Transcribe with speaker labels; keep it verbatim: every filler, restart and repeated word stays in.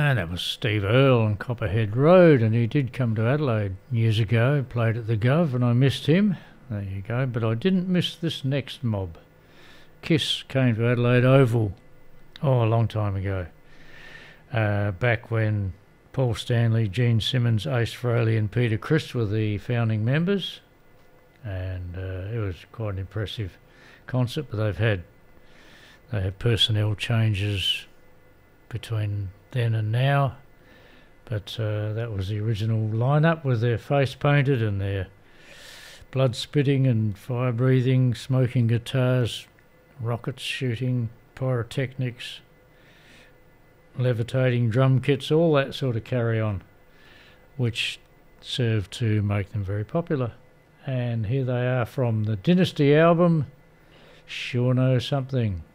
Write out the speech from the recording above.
Speaker 1: And that was Steve Earle on Copperhead Road, and he did come to Adelaide years ago, played at the Gov, and I missed him. There you go. But I didn't miss this next mob. Kiss came to Adelaide Oval, oh, a long time ago, uh, back when Paul Stanley, Gene Simmons, Ace Frehley and Peter Criss were the founding members, and uh, it was quite an impressive concert, but they've had, they had personnel changes between then and now, but uh, that was the original lineup with their face painted and their blood spitting and fire breathing, smoking guitars, rockets shooting, pyrotechnics, levitating drum kits, all that sort of carry on, which served to make them very popular. And here they are from the Dynasty album, Sure Know Something.